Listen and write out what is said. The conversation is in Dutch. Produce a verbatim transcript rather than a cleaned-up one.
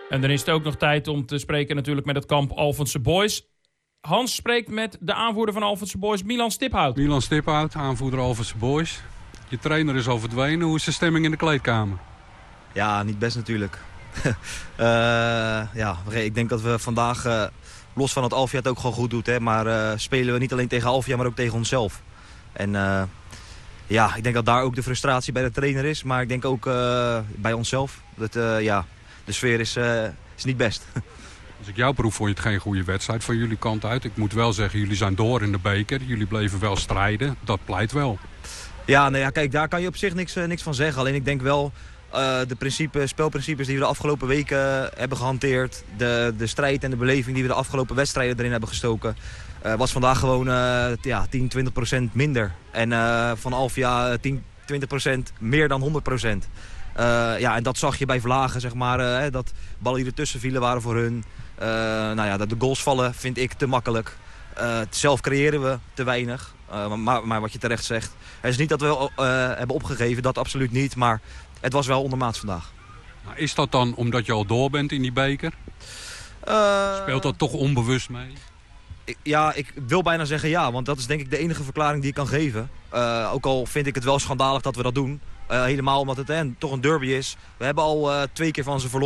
En dan is het ook nog tijd om te spreken natuurlijk met het kamp Alphense Boys. Hans spreekt met de aanvoerder van Alphense Boys, Milan Stiphout. Milan Stiphout, aanvoerder Alphense Boys. Je trainer is al verdwenen. Hoe is de stemming in de kleedkamer? Ja, niet best natuurlijk. uh, ja, ik denk dat we vandaag, uh, los van het Alfia het ook gewoon goed doet. Hè, maar uh, spelen we niet alleen tegen Alfia, maar ook tegen onszelf. En uh, ja, ik denk dat daar ook de frustratie bij de trainer is. Maar ik denk ook uh, bij onszelf. Dat, uh, ja, de sfeer is, uh, is niet best. Als ik jou proef, vond je het geen goede wedstrijd van jullie kant uit. Ik moet wel zeggen, jullie zijn door in de beker. Jullie bleven wel strijden. Dat pleit wel. Ja, nou ja, kijk, daar kan je op zich niks, uh, niks van zeggen. Alleen ik denk wel, uh, de principe, spelprincipes die we de afgelopen weken uh, hebben gehanteerd. De, de strijd en de beleving die we de afgelopen wedstrijden erin hebben gestoken. Uh, was vandaag gewoon uh, ja, tien, twintig procent minder. En uh, van Alfia tien, twintig procent meer dan honderd procent. Uh, ja, en dat zag je bij Vlagen, zeg maar. Uh, dat ballen die ertussen vielen waren voor hun. Uh, nou ja, dat de goals vallen vind ik te makkelijk. Uh, zelf creëren we te weinig. Uh, maar, maar wat je terecht zegt. Het is niet dat we uh, hebben opgegeven, dat absoluut niet. Maar het was wel ondermaats vandaag. Maar is dat dan omdat je al door bent in die beker? Uh, Speelt dat toch onbewust mee? Ik, ja, ik wil bijna zeggen ja. Want dat is denk ik de enige verklaring die ik kan geven. Uh, ook al vind ik het wel schandalig dat we dat doen. Uh, helemaal omdat het hè, toch een derby is. We hebben al uh, twee keer van ze verloren.